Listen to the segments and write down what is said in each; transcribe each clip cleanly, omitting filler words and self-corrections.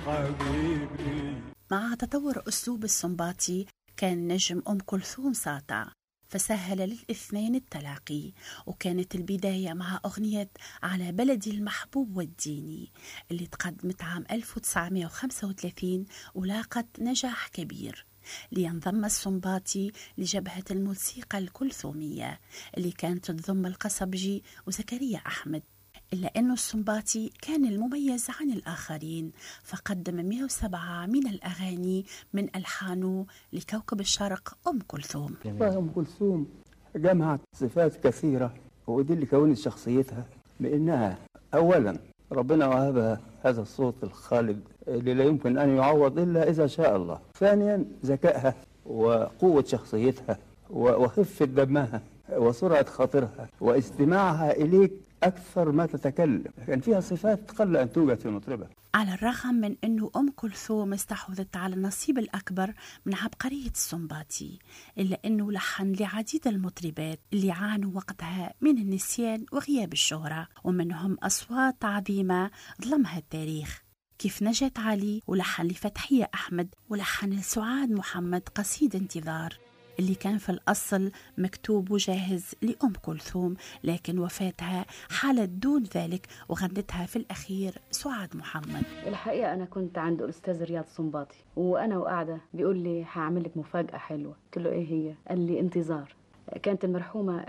حبيبي. مع تطور أسلوب السنباطي كان نجم أم كلثوم ساطع، فسهل للاثنين التلاقي. وكانت البداية مع أغنية على بلدي المحبوب والديني اللي تقدمت عام 1935 ولاقت نجاح كبير، لينضم السنباطي لجبهة الموسيقى الكلثومية اللي كانت تضم القصبجي وزكريا أحمد. إلا أنه السنباطي كان المميز عن الآخرين، فقدم 107 من الأغاني من ألحانه لكوكب الشرق أم كلثوم. أم كلثوم جمعت صفات كثيرة، ودي اللي كونت شخصيتها، بأنها أولا ربنا وهبها هذا الصوت الخالد اللي لا يمكن أن يعوض إلا إذا شاء الله. ثانيا ذكائها وقوة شخصيتها وخفة دمها وسرعة خاطرها واستماعها إليك أكثر ما تتكلم. كان فيها صفات قل أن توجد في مطربة. على الرغم من أنه أم كلثوم استحوذت على النصيب الأكبر من عبقرية السنباطي، إلا أنه لحن لعديد المطربات اللي عانوا وقتها من النسيان وغياب الشهرة، ومنهم أصوات عظيمة ظلمها التاريخ كيف نجاة علي، ولحن لفتحية أحمد، ولحن لسعاد محمد قصيدة انتظار اللي كان في الأصل مكتوب وجاهز لأم كلثوم، لكن وفاتها حالت دون ذلك وغنتها في الأخير سعاد محمد. الحقيقة أنا كنت عند الأستاذ رياض السنباطي وأنا وقاعدة بيقول لي هعمل لك مفاجأة حلوة. قلت له إيه هي؟ قال لي انتظار. كانت المرحومة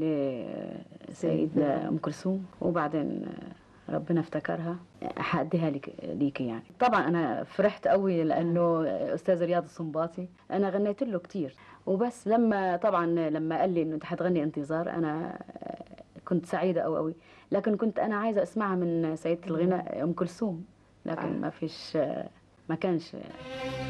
لسيدة أم كلثوم، وبعدين ربنا افتكرها هأديها ليكي يعني. طبعا أنا فرحت قوي لأنه أستاذ رياض السنباطي أنا غنيت له كتير، وبس لما قال لي إنه أنت هتغني انتظار أنا كنت سعيدة قوي، لكن كنت أنا عايزة أسمعها من سيدة الغناء أم كلثوم، لكن ما كانش